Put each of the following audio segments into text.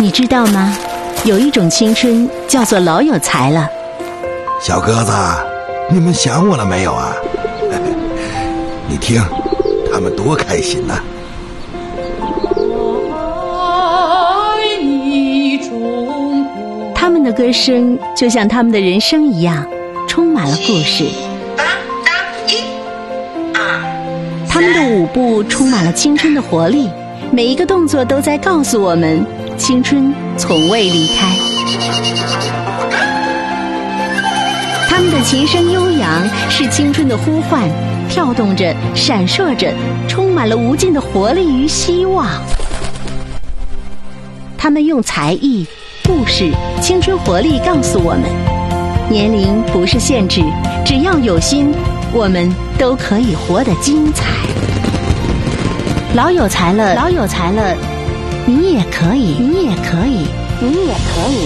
你知道吗？有一种青春叫做老有才了。 小鸽子，你们想我了没有啊？你听，他们多开心呐！ 他们的歌声就像他们的人生一样，充满了故事。他们的舞步充满了青春的活力，每一个动作都在告诉我们，青春从未离开。他们的琴声悠扬，是青春的呼唤，跳动着，闪烁着，充满了无尽的活力与希望。他们用才艺、故事、青春活力告诉我们，年龄不是限制，只要有心，我们都可以活得精彩。老有才了，老有才了，你也可以，你也可以，你也可以。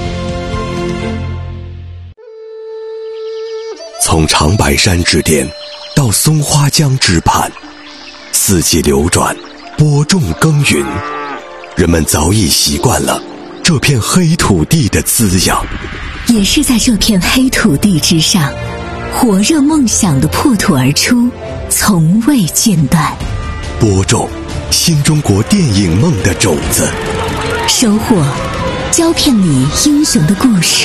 从长白山之巅到松花江之畔，四季流转，播种耕耘，人们早已习惯了这片黑土地的滋养。 也是在这片黑土地之上，火热梦想的破土而出，从未间断。 播种新中国电影梦的种子， 收获胶片里英雄的故事，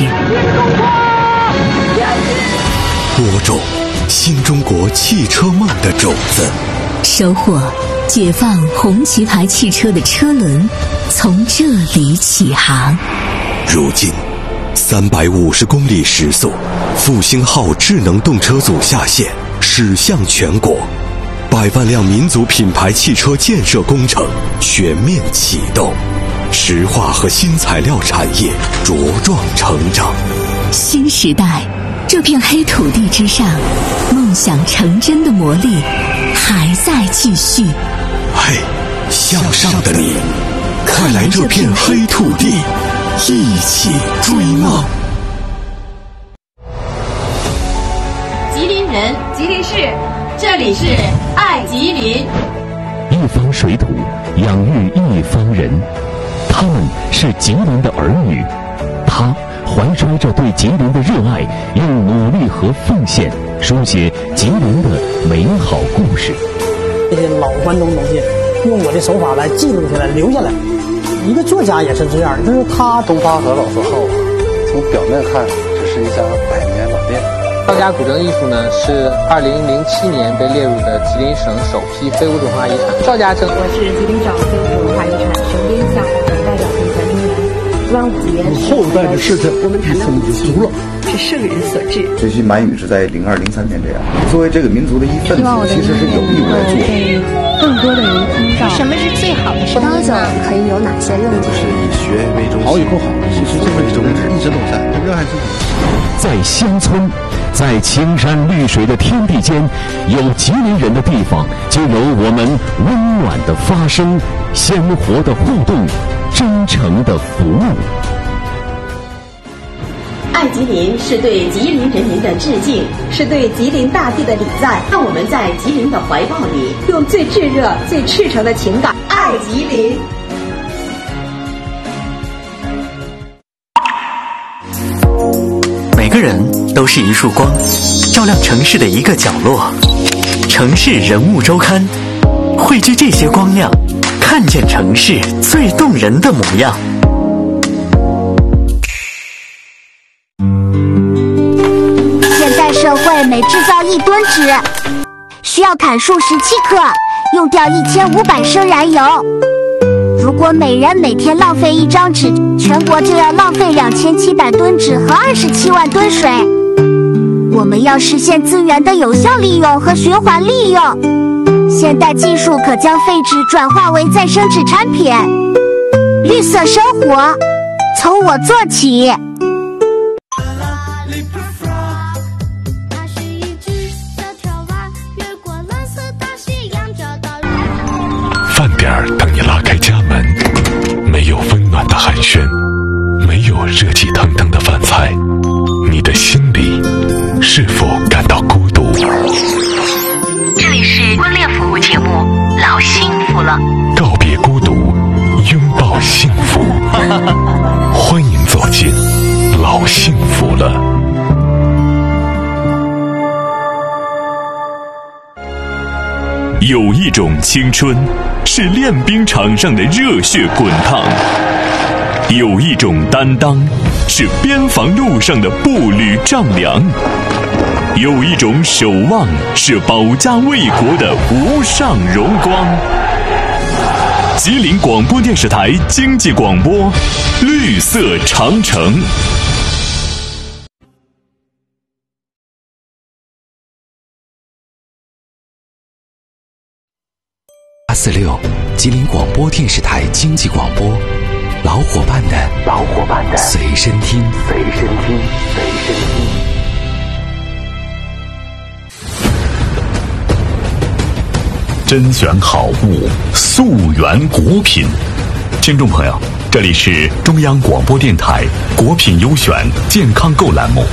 播种新中国汽车梦的种子， 收获解放红旗牌汽车的车轮从这里起航。 如今350公里时速，复兴号智能动车组下线，驶向全国，100万辆民族品牌汽车建设工程全面启动，石化和新材料产业茁壮成长。 新时代，这片黑土地之上，梦想成真的魔力还在继续。 嘿，向上的你，快来这片黑土地，一起追梦。 吉林人，吉林市，这里是爱吉林。 一方水土养育一方人，他们是吉林的儿女，他怀揣着对吉林的热爱，用努力和奉献书写吉林的美好故事。 这些老关东东西，用我的手法来记录下来，留下来。一个作家也是这样的，就是他东发和老字号啊，从表面看，这是一家100年老店。 赵家古镇艺术呢，是2007年被列入的吉林省首批非物质文化遗产。赵家镇， 我是吉林省非物质文化遗产省编项目的代表评选成员。端午节， 后代的事情我们谈的五行是圣人所致。 这些满语是在02、03年这样。作为这个民族的一份子，其实是有义务来做。 更多的人听到什么是最好的生活呢？ 可以有哪些用途？ 就是以学为中心， 好与不好，其实这个宗旨一直都在，热爱自己。 在乡村，在青山绿水的天地间，有吉林人的地方，就有我们温暖的发声，鲜活的互动，真诚的服务。 爱吉林是对吉林人民的致敬，是对吉林大地的礼赞。让我们在吉林的怀抱里，用最炙热、最赤诚的情感爱吉林。 每个人都是一束光，照亮城市的一个角落。城市人物周刊，汇聚这些光亮，看见城市最动人的模样。 现代社会每制造1吨纸，需要砍树17棵，用掉1500升燃油。如果每人每天浪费1张纸，全国就要浪费2700吨纸和27万吨水。我们要实现资源的有效利用和循环利用，现代技术可将废纸转化为再生纸产品。绿色生活，从我做起。 饭点儿等你拉开家门，没有温暖的寒暄，没有热气腾腾的饭菜，你的心里是否感到孤独？ 这里是婚恋服务节目《老幸福了》， 告别孤独，拥抱幸福。 幸福了。 有一种青春是练兵场上的热血滚烫，有一种担当是边防路上的步履丈量，有一种守望是保家卫国的无上荣光。吉林广播电视台经济广播，绿色长城。 846吉林广播电视台经济广播，老伙伴的随身听。 甄选好物，溯源果品。听众朋友，这里是中央广播电台果品优选健康购栏目。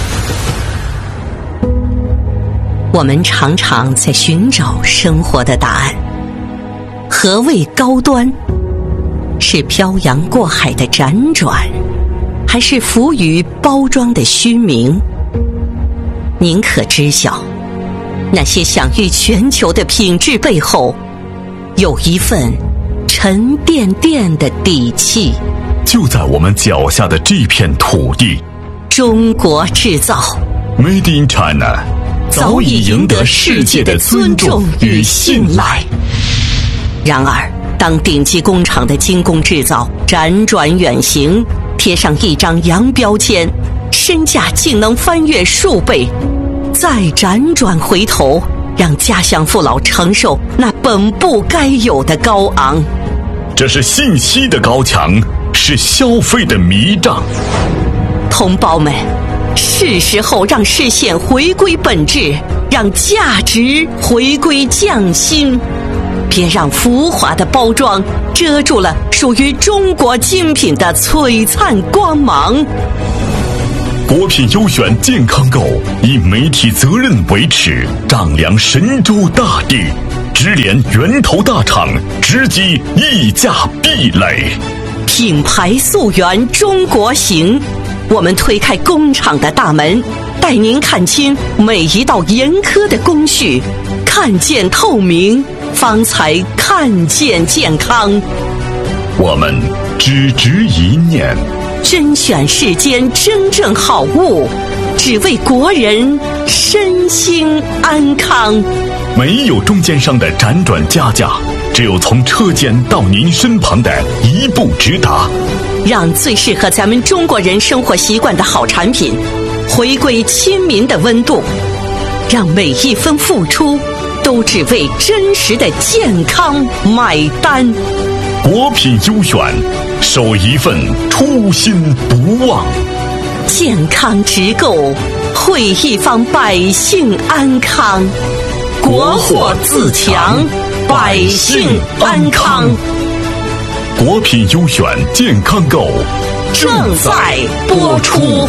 我们常常在寻找生活的答案。何谓高端？是漂洋过海的辗转，还是浮于包装的虚名？您可知晓，那些享誉全球的品质背后，有一份沉甸甸的底气。 就在我们脚下的这片土地， 中国制造 Made in China 早已赢得世界的尊重与信赖。然而，当顶级工厂的精工制造辗转远行，贴上一张洋标签，身价竟能翻越数倍，再辗转回头，让家乡父老承受那本不该有的高昂。 这是信息的高墙，是消费的迷障。 同胞们，是时候让视线回归本质，让价值回归匠心。别让浮华的包装遮住了属于中国精品的璀璨光芒。 果品优选健康购以媒体责任为耻，丈量神州大地，直连源头大厂，直击溢价壁垒。 品牌溯源中国行，我们推开工厂的大门，带您看清每一道严苛的工序，看见透明，方才看见健康。 我们只执一念， 甄选世间真正好物，只为国人身心安康。 没有中间商的辗转加价，只有从车间到您身旁的一步直达。 让最适合咱们中国人生活习惯的好产品回归亲民的温度，让每一分付出都只为真实的健康买单。 果品优选，守一份初心不忘。 健康直购，惠一方百姓安康。国货自强，百姓安康。 果品优选健康购正在播出。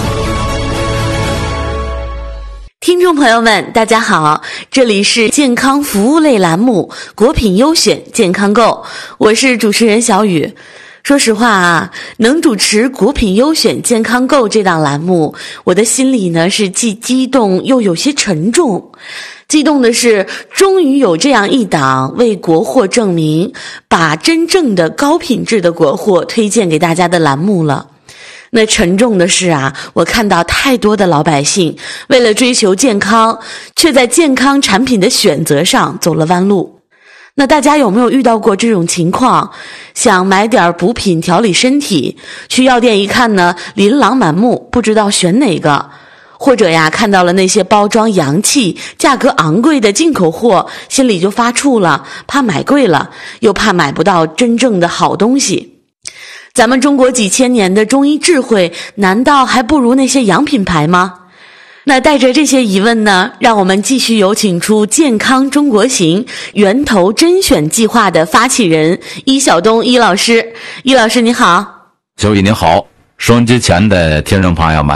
听众朋友们，大家好，这里是健康服务类栏目果品优选健康购，我是主持人小雨。说实话啊，能主持果品优选健康购这档栏目，我的心里呢是既激动又有些沉重。激动的是，终于有这样一档为国货证明，把真正的高品质的国货推荐给大家的栏目了。那沉重的是啊，我看到太多的老百姓为了追求健康，却在健康产品的选择上走了弯路。那大家有没有遇到过这种情况？想买点补品调理身体，去药店一看呢，琳琅满目，不知道选哪个。或者呀，看到了那些包装洋气、价格昂贵的进口货，心里就发怵了，怕买贵了，又怕买不到真正的好东西。咱们中国几千年的中医智慧，难道还不如那些洋品牌吗？那带着这些疑问呢，让我们继续有请出健康中国行源头甄选计划的发起人伊晓东伊老师。伊老师你好。 小雨您好，收音机前的听众朋友们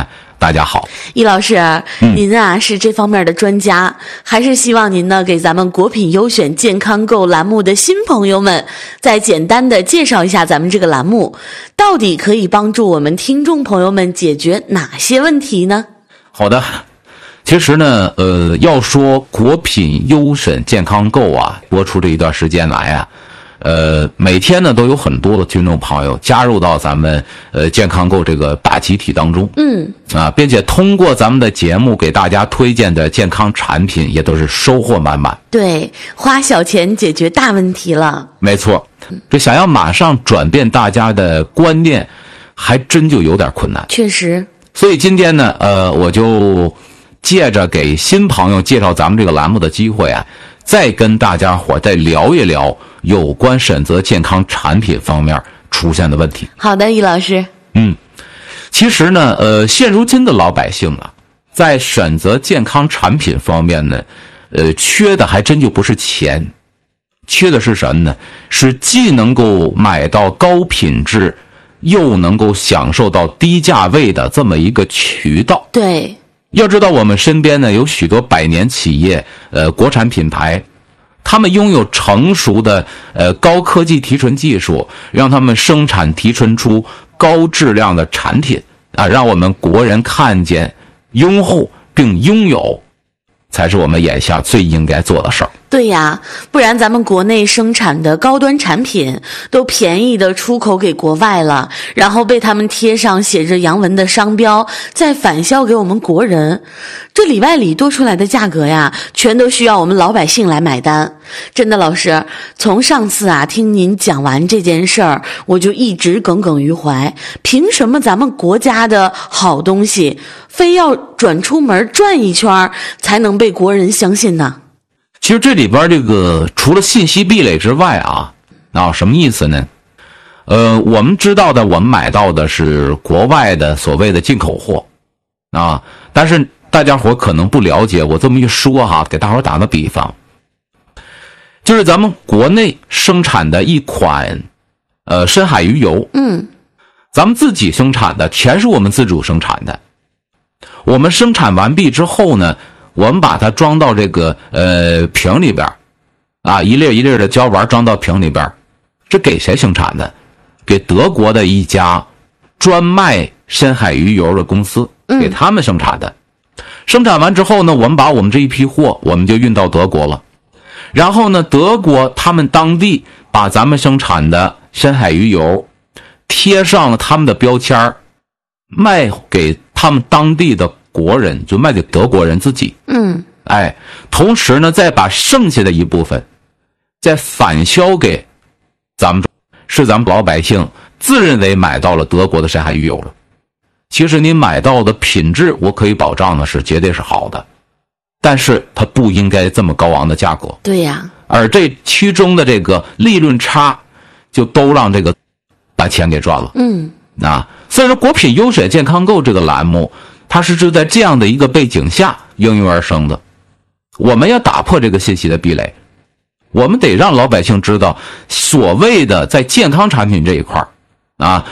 大家好。 易老师，您啊是这方面的专家，还是希望您呢给咱们国品优选健康购栏目的新朋友们再简单的介绍一下咱们这个栏目到底可以帮助我们听众朋友们解决哪些问题呢？ 好的，其实呢要说国品优选健康购啊，播出这一段时间来啊，每天呢都有很多的听众朋友加入到咱们健康购这个大集体当中，并且通过咱们的节目给大家推荐的健康产品也都是收获满满。 对，花小钱解决大问题了。 没错，这想要马上转变大家的观念，还真就有点困难。 确实。 所以今天呢，我就借着给新朋友介绍咱们这个栏目的机会啊，再跟大家伙再聊一聊有关选择健康产品方面出现的问题。 好的，易老师。 其实呢，现如今的老百姓啊，在选择健康产品方面呢，缺的还真就不是钱，缺的是什么呢？是既能够买到高品质，又能够享受到低价位的这么一个渠道。 对。 要知道我们身边呢有许多百年企业，国产品牌，他们拥有成熟的高科技提纯技术，让他们生产提纯出高质量的产品啊，让我们国人看见、拥护并拥有，才是我们眼下最应该做的事儿。 对呀，不然咱们国内生产的高端产品都便宜的出口给国外了，然后被他们贴上写着洋文的商标，再返销给我们国人，这里外里多出来的价格呀，全都需要我们老百姓来买单。真的，老师，从上次啊听您讲完这件事儿，我就一直耿耿于怀，凭什么咱们国家的好东西非要转出门转一圈才能被国人相信呢？ 其实这里边这个除了信息壁垒之外啊，什么意思呢？我们知道的，我们买到的是国外的所谓的进口货啊，但是大家伙可能不了解，我这么一说哈，给大伙打个比方，就是咱们国内生产的一款深海鱼油，咱们自己生产的，全是我们自主生产的。我们生产完毕之后呢，我们把它装到这个瓶里边啊，一粒一粒的胶丸装到瓶里边，这给谁生产的？给德国的一家专卖深海鱼油的公司，给他们生产的。生产完之后呢，我们把我们这一批货我们就运到德国了，然后呢，德国他们当地把咱们生产的深海鱼油贴上了他们的标签，卖给他们当地的国人，就卖给德国人自己。同时呢，再把剩下的一部分再返销给咱们老百姓自认为买到了德国的深海鱼油了。其实您买到的品质，我可以保障的是绝对是好的，但是它不应该这么高昂的价格。 对呀。 而这其中的这个利润差，就都让这个把钱给赚了。所以说国品优选健康购这个栏目，它是就在这样的一个背景下应运而生的。我们要打破这个信息的壁垒，我们得让老百姓知道，所谓的在健康产品这一块啊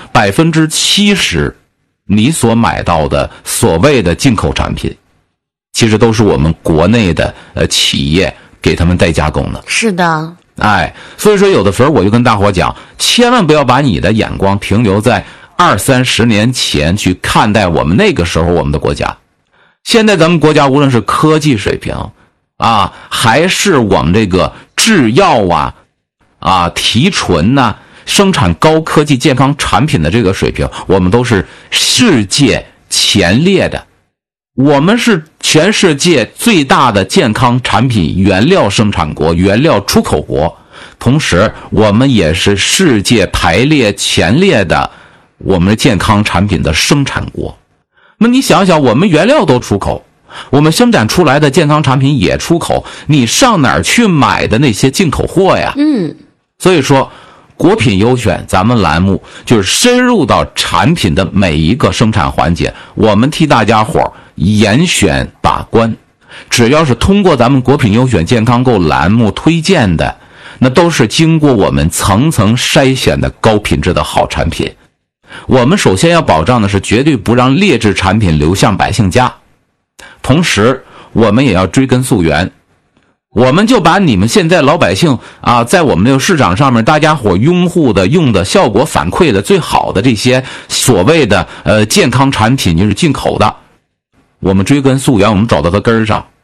，70%你所买到的所谓的进口产品，其实都是我们国内的企业给他们代加工的。 是的。 所以说有的时候我就跟大伙讲，千万不要把你的眼光停留在20-30年前去看待我们那个时候我们的国家。现在咱们国家无论是科技水平啊，还是我们这个制药提纯生产高科技健康产品的这个水平，我们都是世界前列的。我们是全世界最大的健康产品原料生产国、原料出口国，同时我们也是世界排列前列的我们健康产品的生产国。那你想想，我们原料都出口，我们生产出来的健康产品也出口，你上哪儿去买的那些进口货呀？所以说国品优选咱们栏目就是深入到产品的每一个生产环节，我们替大家伙严选把关，只要是通过咱们国品优选健康购栏目推荐的，那都是经过我们层层筛选的高品质的好产品。 我们首先要保障的是绝对不让劣质产品流向百姓家，同时我们也要追根溯源，我们就把你们现在老百姓啊，在我们这个市场上面大家伙拥护的、用的、效果反馈的最好的这些所谓的健康产品，就是进口的，我们追根溯源，我们找到它根儿上。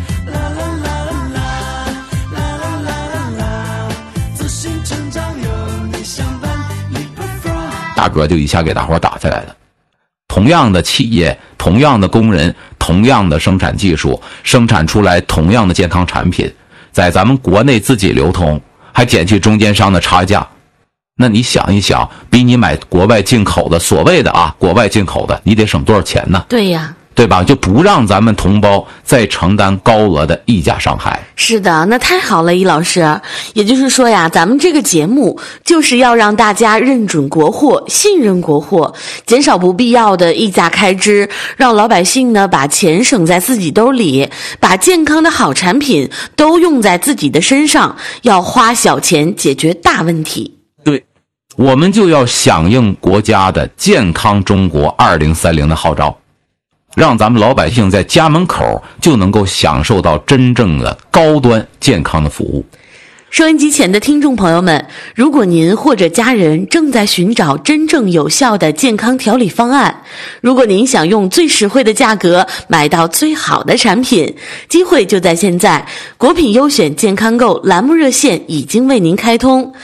价格就一下给大伙打下来了。同样的企业，同样的工人，同样的生产技术，生产出来同样的健康产品，在咱们国内自己流通，还减去中间商的差价。那你想一想，比你买国外进口的，所谓的国外进口的，你得省多少钱呢？ 对呀。 对吧？就不让咱们同胞再承担高额的溢价伤害。 是的，那太好了，易老师。也就是说呀，咱们这个节目就是要让大家认准国货，信任国货，减少不必要的溢价开支，让老百姓呢把钱省在自己兜里，把健康的好产品都用在自己的身上，要花小钱解决大问题。 对，我们就要响应国家的健康中国2030的号召，让咱们老百姓在家门口就能够享受到真正的高端健康的服务。 收音机前的听众朋友们，如果您或者家人正在寻找真正有效的健康调理方案，如果您想用最实惠的价格买到最好的产品，机会就在现在。国品优选健康购栏目热线已经为您开通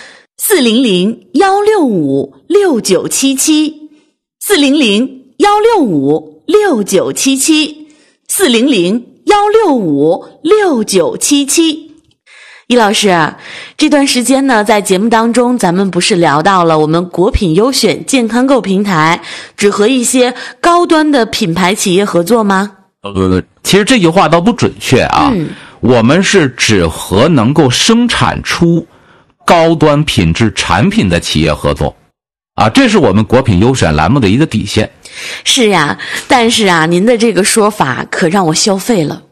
，400-165-6977，400-165-6977，400-165-6977。易老师，这段时间呢，在节目当中咱们不是聊到了我们国品优选健康购平台只和一些高端的品牌企业合作吗？ 其实这句话倒不准确啊。我们是只和能够生产出高端品质产品的企业合作啊，这是我们国品优选栏目的一个底线。 是呀，但是啊，您的这个说法可让我消费了。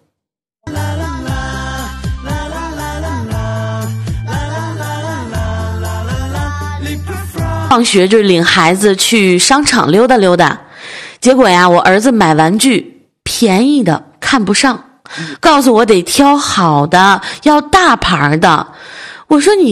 放学就领孩子去商场溜达溜达，结果呀，我儿子买玩具便宜的看不上，告诉我得挑好的，要大牌的。我说你